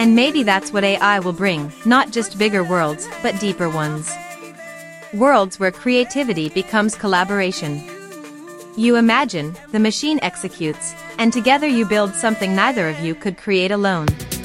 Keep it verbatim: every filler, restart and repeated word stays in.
And maybe that's what A I will bring, not just bigger worlds, but deeper ones. Worlds where creativity becomes collaboration. You imagine, the machine executes, and together you build something neither of you could create alone.